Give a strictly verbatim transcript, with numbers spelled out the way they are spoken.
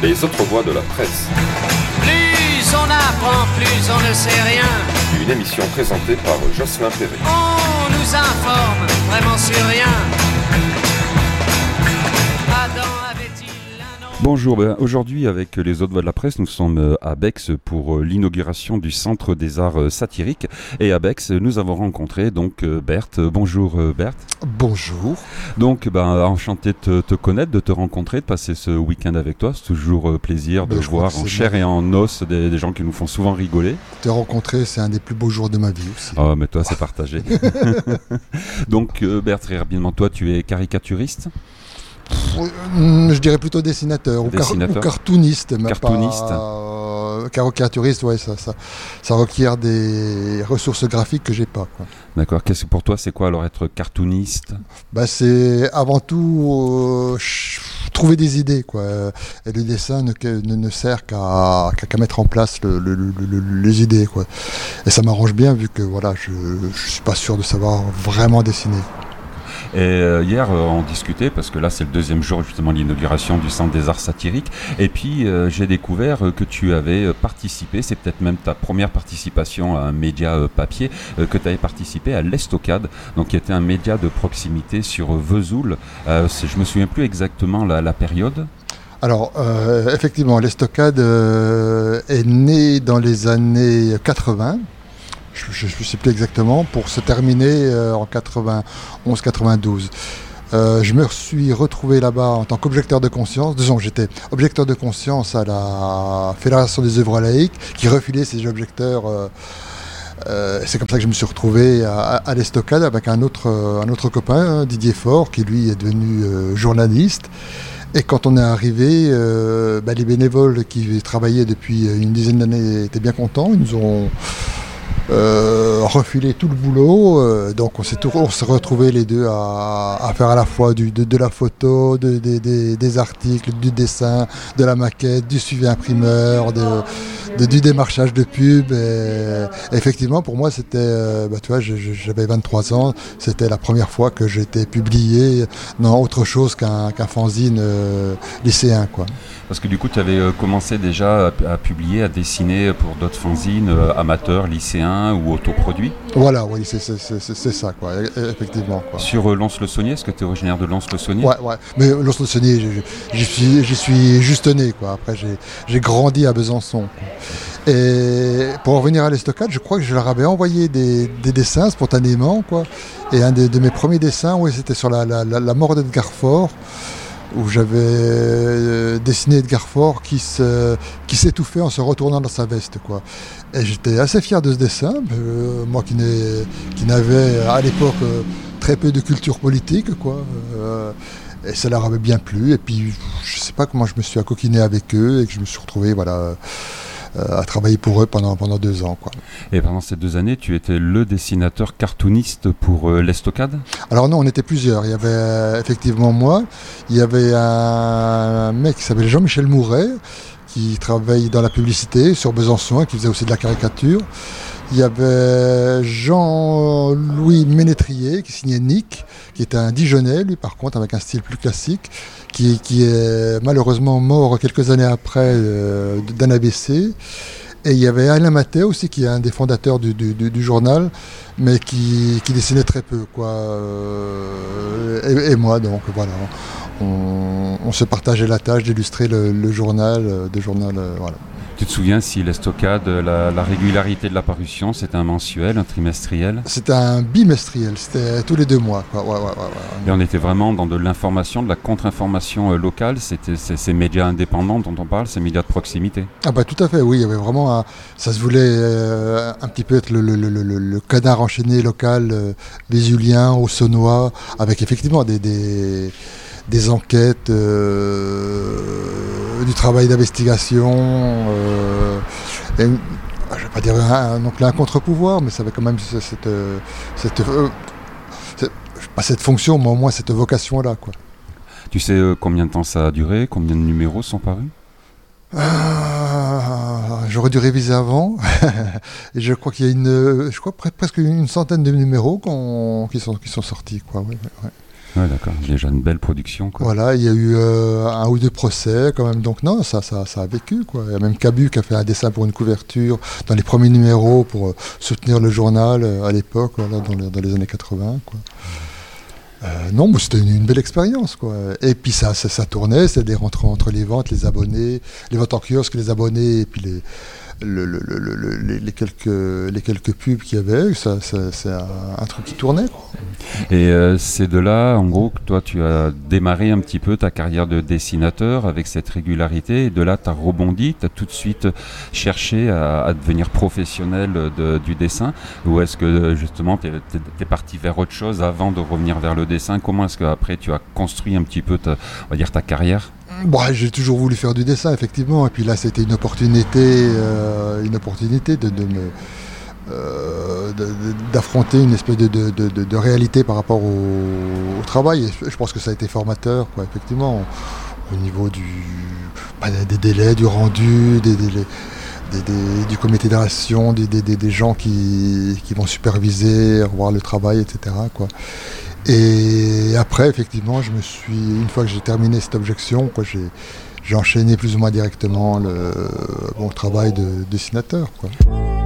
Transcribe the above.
Les autres voix de la presse. Plus on apprend, plus on ne sait rien. Une émission présentée par Jocelyn Perret. On nous informe vraiment sur rien. Adam avait-il un nom? Bonjour, ben aujourd'hui avec les autres voix de la presse, nous sommes à Bex pour l'inauguration du Centre des Arts Satiriques. Et à Bex, nous avons rencontré donc Berthe. Bonjour Berthe. Bonjour. Donc, ben, enchanté de te, te connaître, de te rencontrer, de passer ce week-end avec toi. C'est toujours euh, plaisir de ben, voir en chair et en os des, des gens qui nous font souvent rigoler. Te rencontrer, c'est un des plus beaux jours de ma vie aussi. Ah, mais toi, c'est partagé. Donc, euh, Berthe, très rapidement, toi, tu es caricaturiste ? Je dirais plutôt dessinateur, dessinateur. Ou, car- ou cartooniste. Mais cartooniste. Pas, euh, caricaturiste, ouais, ça, ça, ça requiert des ressources graphiques que j'ai pas, quoi. D'accord. Qu'est-ce que pour toi, c'est quoi alors être cartooniste ? Bah, c'est avant tout euh, ch- trouver des idées, quoi. Et le dessin ne, ne, ne sert qu'à, qu'à, qu'à mettre en place le, le, le, le, les idées, quoi. Et ça m'arrange bien vu que voilà, je ne suis pas sûr de savoir vraiment dessiner. Et euh, hier, euh, on discutait, parce que là, c'est le deuxième jour, justement, de l'inauguration du Centre des Arts Satiriques. Et puis, euh, j'ai découvert euh, que tu avais euh, participé, c'est peut-être même ta première participation à un média euh, papier, euh, que tu avais participé à l'Estocade, donc qui était un média de proximité sur euh, Vesoul. Euh, c'est, je ne me souviens plus exactement la, la période. Alors, euh, effectivement, l'Estocade euh, est née dans les années quatre-vingts. Je ne sais plus exactement, pour se terminer euh, en quatre-vingt-onze quatre-vingt-douze. Euh, je me suis retrouvé là-bas en tant qu'objecteur de conscience. Disons, j'étais objecteur de conscience à la Fédération des œuvres laïques, qui refilait ses objecteurs. Euh, euh, c'est comme ça que je me suis retrouvé à, à l'Estocade avec un autre, un autre copain, Didier Faure, qui lui est devenu euh, journaliste. Et quand on est arrivé, euh, bah, les bénévoles qui travaillaient depuis une dizaine d'années étaient bien contents. Ils nous ont Euh, refiler tout le boulot, euh, donc on s'est, tout, on s'est retrouvés les deux à, à faire à la fois du, de, de la photo, de, de, de, des articles, du dessin, de la maquette, du suivi imprimeur, de, de, du démarchage de pub. Et, effectivement, pour moi, c'était, euh, bah, tu vois, je, je, j'avais vingt-trois ans, c'était la première fois que j'étais publié dans autre chose qu'un, qu'un fanzine euh, lycéen, quoi. Parce que du coup, tu avais euh, commencé déjà à, à publier, à dessiner pour d'autres fanzines euh, amateurs, lycéens ou autoproduits. Voilà, oui, c'est, c'est, c'est, c'est ça, quoi, effectivement, quoi. Sur euh, Lons-le-Saunier, est-ce que tu es originaire de Lons-le-Saunier ? Ouais, ouais. Mais Lons-le-Saunier, j'y suis, j'y suis juste né, quoi. Après, j'ai, j'ai grandi à Besançon, quoi. Et pour revenir à l'Estocade, je crois que je leur avais envoyé des, des dessins spontanément, quoi. Et un de, de mes premiers dessins, oui, c'était sur la, la, la, la mort d'Edgar Faure, où j'avais euh, dessiné Edgar Faure qui, se, qui s'étouffait en se retournant dans sa veste, quoi. Et j'étais assez fier de ce dessin, euh, moi qui, n'ai, qui n'avais à l'époque euh, très peu de culture politique, quoi. Euh, et ça leur avait bien plu. Et puis je sais pas comment je me suis accoquiné avec eux et que je me suis retrouvé, voilà, euh, à travailler pour eux pendant, pendant deux ans, quoi. Et pendant ces deux années, tu étais le dessinateur cartooniste pour euh, l'Estocade ? Alors non, on était plusieurs. Il y avait euh, effectivement moi, il y avait un, un mec qui s'appelait Jean-Michel Mouret, qui travaille dans la publicité sur Besançon, qui faisait aussi de la caricature. Il y avait Jean-Louis Ménétrier, qui signait Nick, qui était un Dijonnais, lui par contre, avec un style plus classique, qui, qui est malheureusement mort quelques années après euh, d'un A V C. Et il y avait Alain Mathé aussi, qui est un des fondateurs du, du, du, du journal, mais qui, qui dessinait très peu, quoi. Et, et moi, donc voilà, on, on se partageait la tâche d'illustrer le, le journal, de journal, voilà. Tu te souviens si l'Estocade, la, la régularité de la parution, c'était un mensuel, un trimestriel ? C'était un bimestriel, c'était tous les deux mois, quoi. Ouais, ouais, ouais, ouais. Et on était vraiment dans de l'information, de la contre-information euh, locale, c'était c'est, ces médias indépendants dont on parle, ces médias de proximité. Ah bah tout à fait, oui, il y avait vraiment un, ça se voulait euh, un petit peu être le, le, le, le, le canard enchaîné local euh, vésulien, auxonnois, avec effectivement des, des, des enquêtes, euh, du travail d'investigation, euh, et, je ne vais pas dire un, non plus un contre-pouvoir, mais ça avait quand même cette, cette, cette, euh, cette, pas cette fonction, mais au moins cette vocation-là, quoi. Tu sais euh, combien de temps ça a duré, combien de numéros sont parus ? Ah, j'aurais dû réviser avant. Et je crois qu'il y a une, je crois presque une centaine de numéros qu'on, qui sont qui sont sortis, quoi. Ouais, ouais, ouais. Ouais, d'accord. Déjà une belle production, quoi. Voilà, il y a eu euh, un ou deux procès quand même, donc non, ça, ça, ça a vécu, quoi. Il y a même Cabu qui a fait un dessin pour une couverture dans les premiers numéros pour euh, soutenir le journal euh, à l'époque, voilà, dans, le, dans les années quatre-vingts, quoi. Euh, non, mais c'était une, une belle expérience, quoi. Et puis ça, ça, ça tournait, c'était des rentrées entre les ventes, les abonnés, les ventes en kiosque, les abonnés, et puis les, le, le, le, le, les, les, quelques, les quelques pubs qu'il y avait, ça, ça, c'est un, un truc qui tournait, quoi. Et euh, c'est de là, en gros, que toi, tu as démarré un petit peu ta carrière de dessinateur avec cette régularité. Et de là, tu as rebondi, tu as tout de suite cherché à, à devenir professionnel de, du dessin. Ou est-ce que, justement, tu es parti vers autre chose avant de revenir vers le dessin? Comment est-ce qu'après, tu as construit un petit peu ta, on va dire, ta carrière? Bon, j'ai toujours voulu faire du dessin, effectivement. Et puis là, c'était une opportunité, euh, une opportunité de, de me... Euh, de, de, d'affronter une espèce de, de, de, de réalité par rapport au, au travail. Et je, je pense que ça a été formateur, quoi, effectivement, au, au niveau du, bah, des délais, du rendu, des délais, des, des, du comité d'action, des, des, des gens qui, qui vont superviser, revoir le travail, et cetera, quoi. Et après, effectivement, je me suis, une fois que j'ai terminé cette objection, quoi, j'ai, j'ai enchaîné plus ou moins directement le, mon travail de dessinateur, quoi.